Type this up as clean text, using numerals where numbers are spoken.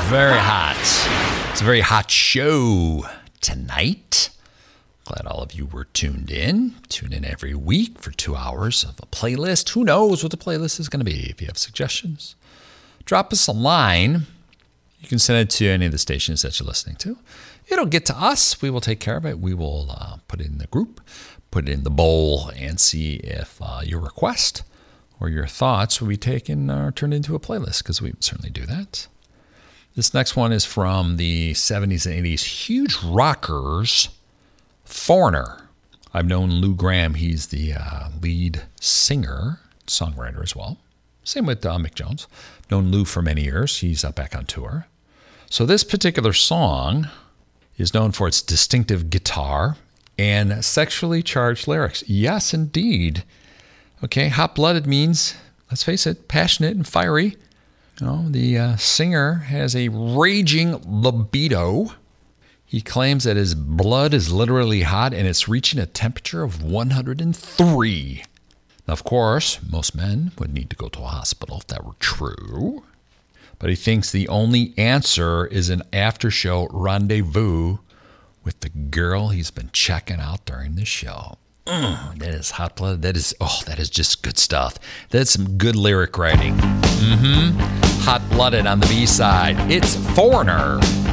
Very hot. It's a very hot show tonight. Glad all of you were tuned in. Tune in every week for 2 hours of a playlist. Who knows what the playlist is going to be? If you have suggestions, drop us a line. You can send it to any of the stations that you're listening to. It'll get to us. We will take care of it. We will put it in the group, put it in the bowl, and see if your request or your thoughts will be taken or turned into a playlist, because we certainly do that. This next one is from the 70s and 80s huge rockers, Foreigner. I've known Lou Gramm. He's the lead singer, songwriter as well. Same with Mick Jones. Known Lou for many years. He's back on tour. So this particular song is known for its distinctive guitar and sexually charged lyrics. Yes, indeed. Okay, hot-blooded means, let's face it, passionate and fiery. You know, the singer has a raging libido. He claims that his blood is literally hot and it's reaching a temperature of 103. Now, of course, most men would need to go to a hospital if that were true. But he thinks the only answer is an after-show rendezvous with the girl he's been checking out during the show. That is hot blood. That is just good stuff. That's some good lyric writing. Hot-blooded on the B-side. It's Foreigner.